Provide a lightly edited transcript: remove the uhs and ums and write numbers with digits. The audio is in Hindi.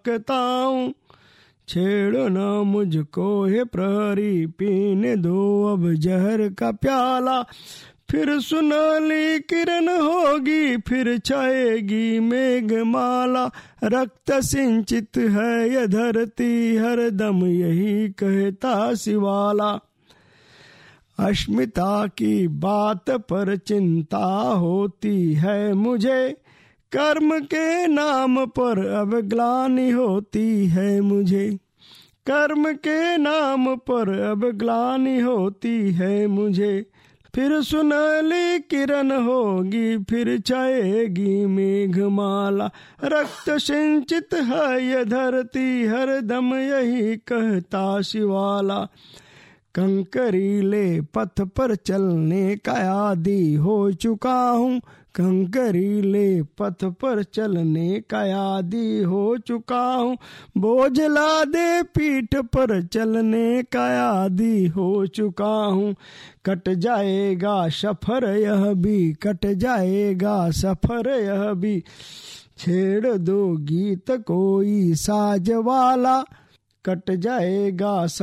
कहता हूँ। छेड़ो न मुझको हे प्रहरी, पीने दो अब जहर का प्याला। फिर सुनहली किरण होगी, फिर छाएगी मेघमाला। रक्त सिंचित है यह धरती, हर दम यही कहता शिवाला। अस्मिता की बात पर चिंता होती है मुझे, कर्म के नाम पर अब ग्लानि होती है मुझे। कर्म के नाम पर अब ग्लानि होती है मुझे। फिर सुनहली किरण होगी, फिर छाएगी मेघमाला। रक्त सिंचित है यह धरती, हर दम यही कहता शिवाला। कंकरीले पथ पर चलने का आदी हो चुका हूँ, कंकरीले पथ पर चलने का आदी हो चुका हूँ। बोझ लादे पीठ पर चलने का आदी हो चुका हूँ। कट जाएगा सफर यह भी, कट जाएगा सफर यह भी। छेड़ दो गीत कोई साज वाला, कट जाएगा